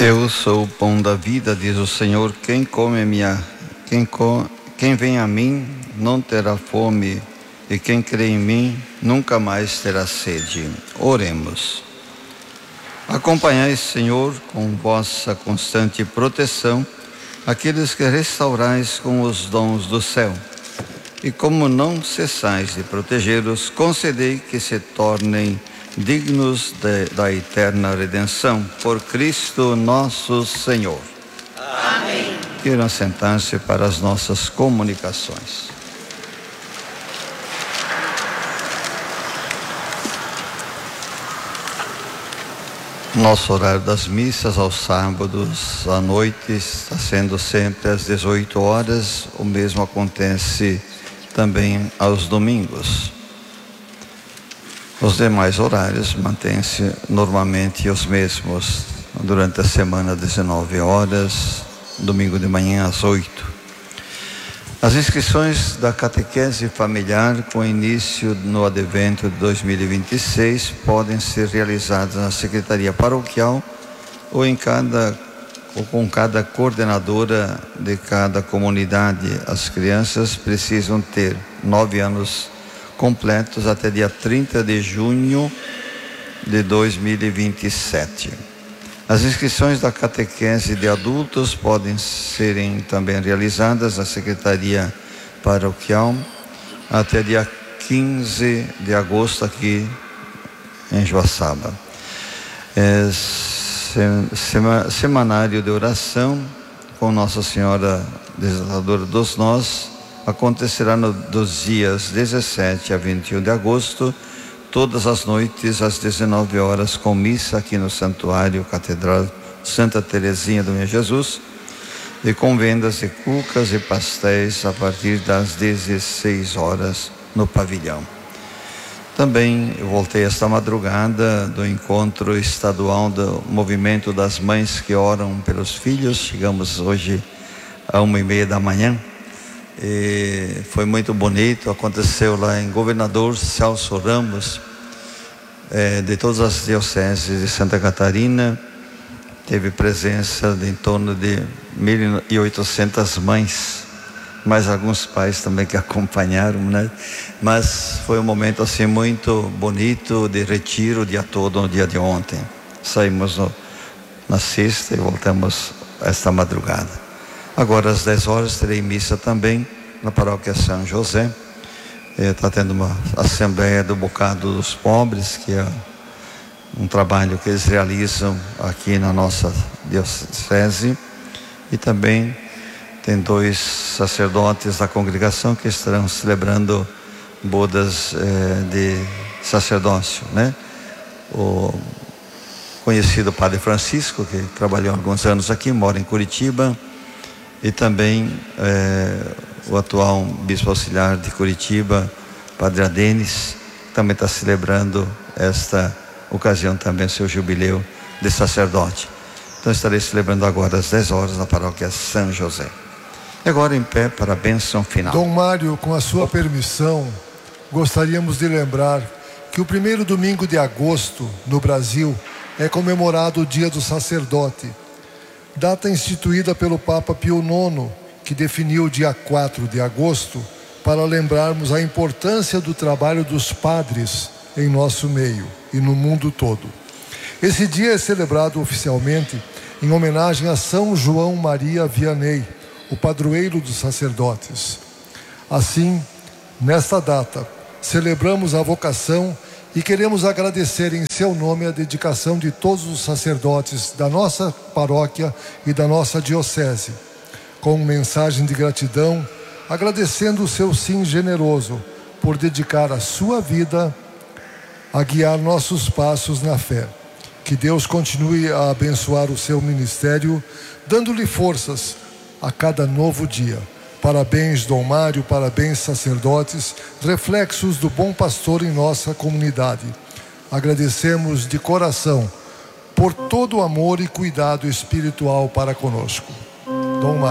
Eu sou o pão da vida, diz o Senhor. Quem vem a mim não terá fome, e quem crê em mim nunca mais terá sede. Oremos. Acompanhai, Senhor, com vossa constante proteção aqueles que restaurais com os dons do céu. E como não cessais de protegê-los, concedei que se tornem dignos da eterna redenção. Por Cristo nosso Senhor. Amém. Queiram sentar-se para as nossas comunicações. Nosso horário das missas aos sábados à noite está sendo sempre às 18 horas. O mesmo acontece também aos domingos. Os demais horários mantêm-se normalmente os mesmos. Durante a semana, 19 horas, domingo de manhã às 8. As inscrições da catequese familiar com início no advento de 2026 podem ser realizadas na Secretaria Paroquial ou com cada coordenadora de cada comunidade. As crianças precisam ter 9 anos completos até dia 30 de junho de 2027. As inscrições da catequese de adultos podem serem também realizadas na Secretaria Paroquial até dia 15 de agosto aqui em Joaçaba. Semanário de oração com Nossa Senhora Desatadora dos Nós acontecerá dos dias 17 a 21 de agosto, todas as noites às 19 horas, com missa aqui no Santuário Catedral Santa Teresinha do Menino Jesus, e com vendas de cucas e pastéis a partir das 16 horas no pavilhão. Também eu voltei esta madrugada do encontro estadual do Movimento das Mães que Oram pelos Filhos. Chegamos hoje a 1h30 da manhã. E foi muito bonito. Aconteceu lá em Governador Celso Ramos, de todas as dioceses de Santa Catarina. Teve presença de em torno de 1.800 mães, mais alguns pais também que acompanharam, né? Mas foi um momento assim muito bonito de retiro o dia todo, no dia de ontem. Saímos na sexta e voltamos esta madrugada. Agora às 10 horas terei missa também na paróquia São José. Está tendo uma assembleia do Bocado dos Pobres, que é um trabalho que eles realizam aqui na nossa diocese. E também tem 2 sacerdotes da congregação que estarão celebrando bodas de sacerdócio, né? O conhecido Padre Francisco, que trabalhou há alguns anos aqui, mora em Curitiba. E também o atual bispo auxiliar de Curitiba, Padre Adenis, também está celebrando esta ocasião também, seu jubileu de sacerdote. Então estarei celebrando agora às 10 horas na paróquia São José. E agora em pé para a bênção final. Dom Mário, com a sua permissão, gostaríamos de lembrar que o primeiro domingo de agosto no Brasil é comemorado o Dia do Sacerdote, data instituída pelo Papa Pio IX, que definiu o dia 4 de agosto para lembrarmos a importância do trabalho dos padres em nosso meio e no mundo todo. Esse dia é celebrado oficialmente em homenagem a São João Maria Vianney, o padroeiro dos sacerdotes. Assim, nesta data, celebramos a vocação e queremos agradecer em seu nome a dedicação de todos os sacerdotes da nossa paróquia e da nossa diocese, com mensagem de gratidão, agradecendo o seu sim generoso por dedicar a sua vida a guiar nossos passos na fé. Que Deus continue a abençoar o seu ministério, dando-lhe forças a cada novo dia. Parabéns, Dom Mário, parabéns, sacerdotes, reflexos do bom pastor em nossa comunidade. Agradecemos de coração por todo o amor e cuidado espiritual para conosco. Dom Mário.